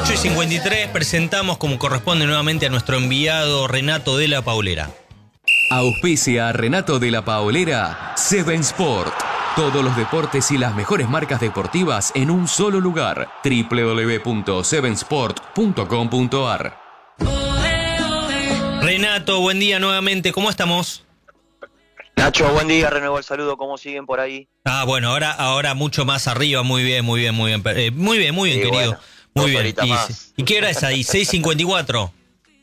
8:53 presentamos como corresponde nuevamente a nuestro enviado Renato de la Paulera. Auspicia a Renato de la Paolera, Seven Sport. Todos los deportes y las mejores marcas deportivas en un solo lugar. www.sevensport.com.ar. Renato, buen día nuevamente, ¿cómo estamos? Nacho, buen día, renuevo el saludo, ¿cómo siguen por ahí? Bueno, ahora mucho más arriba, muy bien, muy bien, querido. Bueno, Muy bien. ¿Y qué hora es ahí? 6:54.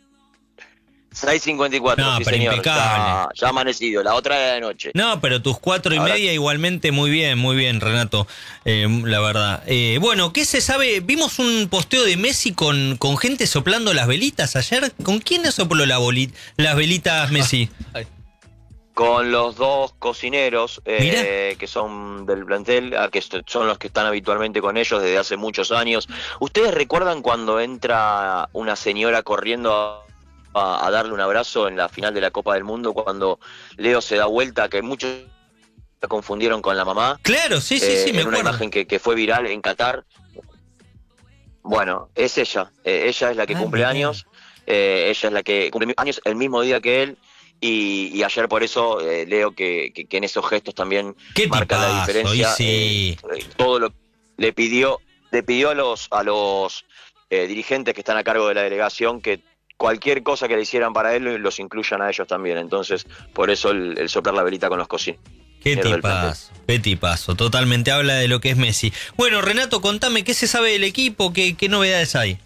6:54, No, sí pero señor, impecable. ya amanecido, la otra de la noche. No, pero tus 4:30 igualmente muy bien, Renato, la verdad. Bueno, ¿qué se sabe? Vimos un posteo de Messi con gente soplando las velitas ayer. ¿Con quién sopló las velitas Messi? Con los dos cocineros Mira. que son del plantel, que son los que están habitualmente con ellos desde hace muchos años. ¿Ustedes recuerdan cuando entra una señora corriendo a darle un abrazo en la final de la Copa del Mundo, cuando Leo se da vuelta, que muchos la confundieron con la mamá? Claro, sí, me en una acuerdo. imagen que fue viral en Qatar. Bueno, es ella. Ella es la que cumple años. Ella es la que cumple años el mismo día que él. Y ayer por eso leo que en esos gestos también marca la diferencia. Sí. Todo lo le pidió a los dirigentes que están a cargo de la delegación que cualquier cosa que le hicieran para él los incluyan a ellos también. Entonces, por eso el soplar la velita con los cocineros. Qué tipazo, totalmente habla de lo que es Messi. Bueno, Renato, contame, ¿qué se sabe del equipo? ¿Qué novedades hay?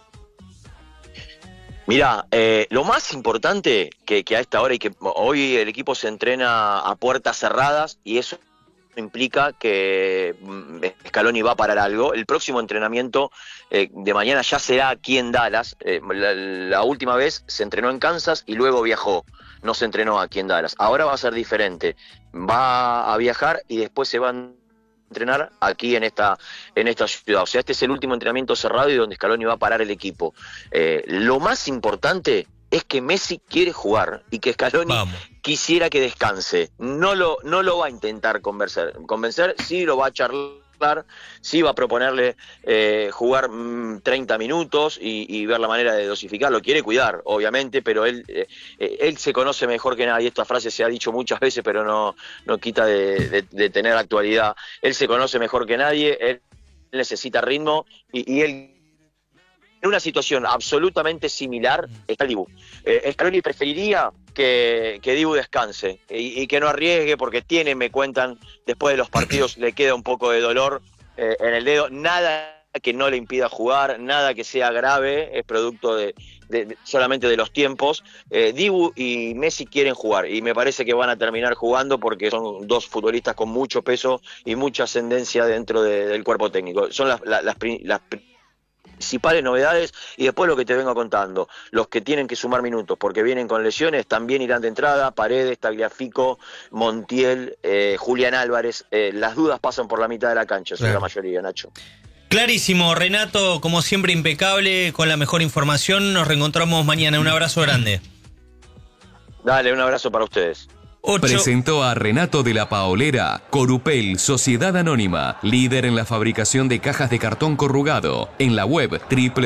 Mirá, lo más importante que a esta hora y que hoy el equipo se entrena a puertas cerradas y eso implica que Scaloni va a parar algo. El próximo entrenamiento de mañana ya será aquí en Dallas. La última vez se entrenó en Kansas y luego viajó. No se entrenó aquí en Dallas. Ahora va a ser diferente. Va a viajar y después se va a entrenar aquí en esta ciudad. O sea, este es el último entrenamiento cerrado y donde Scaloni va a parar el equipo. Lo más importante es que Messi quiere jugar y que Scaloni quisiera que descanse. No lo va a intentar convencer, sí lo va a charlar, sí va a proponerle jugar 30 minutos y ver la manera de dosificarlo. Quiere cuidar, obviamente, pero él se conoce mejor que nadie. Esta frase se ha dicho muchas veces, pero no quita de tener actualidad. Él se conoce mejor que nadie, él necesita ritmo y él, en una situación absolutamente similar, está Dibu. Scaloni preferiría que Dibu descanse y que no arriesgue porque me cuentan, después de los partidos le queda un poco de dolor en el dedo. Nada que no le impida jugar, nada que sea grave, es producto solamente de los tiempos. Dibu y Messi quieren jugar y me parece que van a terminar jugando porque son dos futbolistas con mucho peso y mucha ascendencia dentro del cuerpo técnico. Son las principales novedades y después lo que te vengo contando, los que tienen que sumar minutos porque vienen con lesiones también irán de entrada: Paredes, Tagliafico, Montiel, Julián Álvarez. Las dudas pasan por la mitad de la cancha, son la mayoría, Nacho. Clarísimo, Renato, como siempre impecable, con la mejor información. Nos reencontramos mañana, un abrazo grande. Dale, un abrazo para ustedes. Presentó a Renato de la Paolera, Corupel, Sociedad Anónima, líder en la fabricación de cajas de cartón corrugado, en la web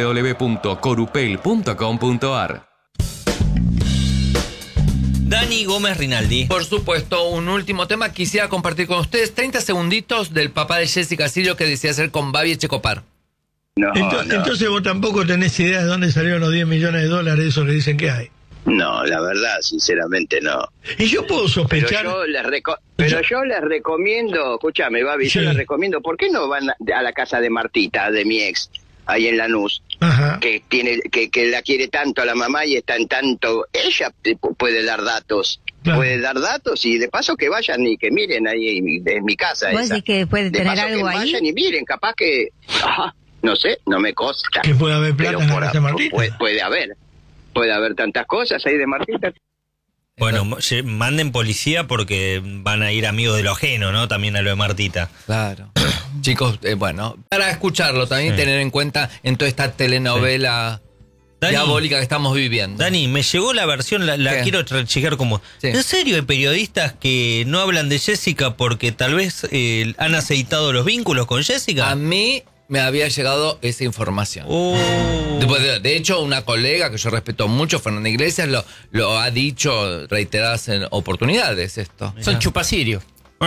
www.corupel.com.ar. Dani Gómez Rinaldi. Por supuesto, un último tema quisiera compartir con ustedes. 30 segunditos del papá de Jessica Silvio que decía hacer con Babi Echecopar. Entonces vos tampoco tenés idea de dónde salieron los 10 millones de dólares, eso le dicen que hay. No, la verdad, sinceramente no. Y yo puedo sospechar... Pero yo les recomiendo, escúchame, Babi, yo les recomiendo, ¿por qué no van a la casa de Martita, de mi ex, ahí en Lanús? Ajá. Que la quiere tanto a la mamá y está en tanto... Ella puede dar datos, y de paso que vayan y que miren ahí en mi casa. ¿Vos decís que puede tener algo ahí? Vayan y miren, capaz que... no sé, no me consta. Que puede haber plata en la casa de Martita. Puede haber tantas cosas ahí de Martita. Bueno, manden policía porque van a ir amigos de lo ajeno, ¿no? También a lo de Martita. Claro. Chicos, bueno, para escucharlo también, tener en cuenta en toda esta telenovela diabólica que estamos viviendo. Dani, me llegó la versión, la quiero chequear como... Sí. ¿En serio hay periodistas que no hablan de Jessica porque tal vez han aceitado los vínculos con Jessica? A mí me había llegado esa información. De hecho, una colega que yo respeto mucho, Fernanda Iglesias, lo ha dicho reiteradas en oportunidades esto. Son chupacirios.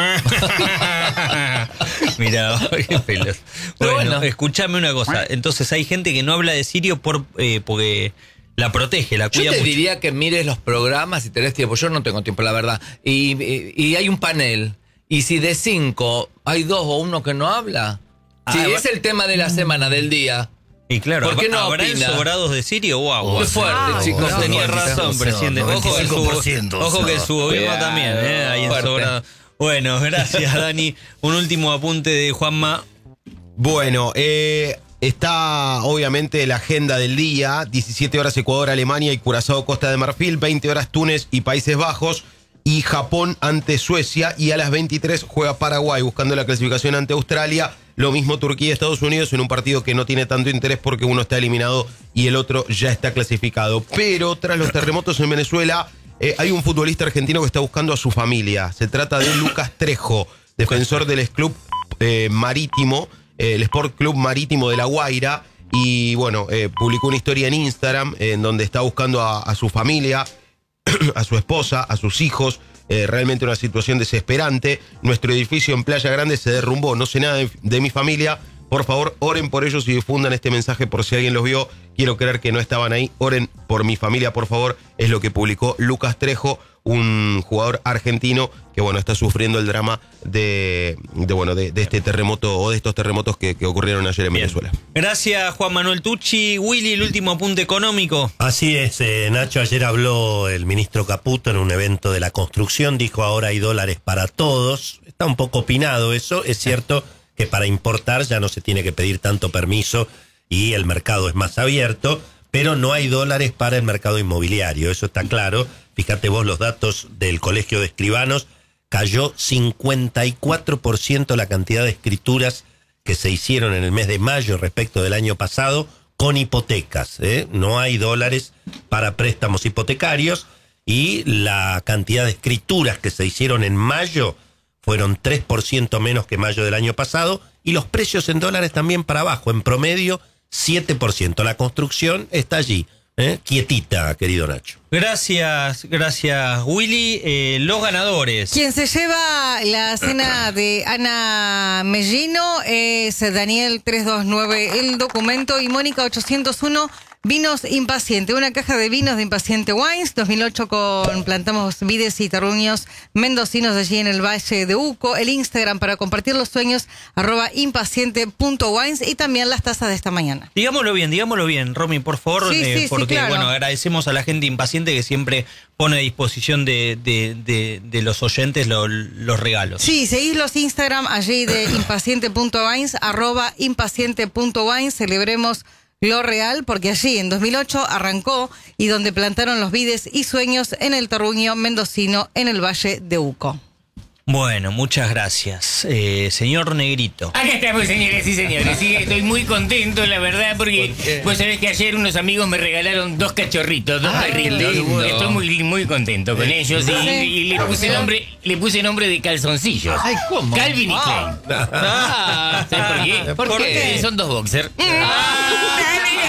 Mira, qué pelos. Bueno, escúchame una cosa. Entonces hay gente que no habla de Sirio porque la protege, la cuida mucho. Yo te diría que mires los programas si tenés tiempo. Yo no tengo tiempo, la verdad. Y hay un panel. Y si de 5 hay 2 o 1 que no habla, si es el tema de la semana, del día. Y claro, ¿por qué no ¿habrán sobrados de Sirio? Wow. Qué fuerte, chicos. No, tenía razón, presidente. Ojo que el su gobierno también, ahí en sobrado. Bueno, gracias, Dani. Un último apunte de Juanma. Bueno, está obviamente la agenda del día. 17 horas Ecuador, Alemania y Curazao, Costa de Marfil. 20 horas Túnez y Países Bajos. Y Japón ante Suecia. Y a las 23 juega Paraguay buscando la clasificación ante Australia. Lo mismo Turquía y Estados Unidos en un partido que no tiene tanto interés porque uno está eliminado y el otro ya está clasificado. Pero tras los terremotos en Venezuela, hay un futbolista argentino que está buscando a su familia. Se trata de Lucas Trejo, defensor del club marítimo, el Sport Club Marítimo de La Guaira. Y bueno, publicó una historia en Instagram en donde está buscando a su familia, a su esposa, a sus hijos. Realmente una situación desesperante. Nuestro edificio en Playa Grande se derrumbó. No sé nada de mi familia. Por favor, oren por ellos y difundan este mensaje por si alguien los vio. Quiero creer que no estaban ahí. Oren por mi familia, por favor. Es lo que publicó Lucas Trejo, un jugador argentino que, bueno, está sufriendo el drama de este terremoto o de estos terremotos que ocurrieron ayer en Venezuela. Gracias, Juan Manuel Tucci. Willy, el último apunte económico. Así es, Nacho. Ayer habló el ministro Caputo en un evento de la construcción. Dijo, ahora hay dólares para todos. Está un poco opinado eso. Es cierto que para importar ya no se tiene que pedir tanto permiso y el mercado es más abierto, pero no hay dólares para el mercado inmobiliario, eso está claro. Fíjate vos los datos del Colegio de Escribanos, cayó 54% la cantidad de escrituras que se hicieron en el mes de mayo respecto del año pasado con hipotecas, no hay dólares para préstamos hipotecarios y la cantidad de escrituras que se hicieron en mayo fueron 3% menos que mayo del año pasado y los precios en dólares también para abajo, en promedio 7%. La construcción está allí, quietita, querido Nacho. Gracias, Willy. Los ganadores. Quien se lleva la cena de Ana Mellino es Daniel 329, el documento, y Mónica 801. Vinos Impaciente, una caja de vinos de Impaciente Wines, 2008 plantamos vides y terruños mendocinos allí en el Valle de Uco. El Instagram para compartir los sueños, @impaciente.wines, y también las tazas de esta mañana. Digámoslo bien, Romy, por favor, sí, porque claro. Bueno, agradecemos a la gente impaciente que siempre pone a disposición de los oyentes los regalos. Sí, seguís los Instagram allí de impaciente.wines, @impaciente.wines, celebremos lo real, porque allí en 2008 arrancó y donde plantaron los vides y sueños en el terruño mendocino en el Valle de Uco. Bueno, muchas gracias. Señor Negrito. Acá estamos, señoras y señores. Sí, estoy muy contento, la verdad, porque vos sabés que ayer unos amigos me regalaron 2 cachorritos, 2 perritos. Estoy muy contento con ellos y le puse nombre de calzoncillos. Ay, ¿cómo? Calvin y Klein. ¿Sabes por qué? ¿Por qué? Son 2 boxers.